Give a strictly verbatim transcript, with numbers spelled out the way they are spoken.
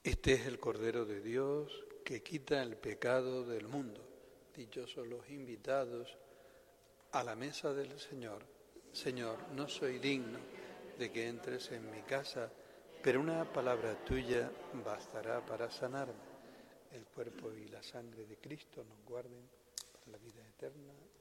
Este es el Cordero de Dios que quita el pecado del mundo. Dichosos los invitados a la mesa del Señor. Señor, no soy digno de que entres en mi casa, pero una palabra tuya bastará para sanarme. El cuerpo y la sangre de Cristo nos guarden para la vida eterna.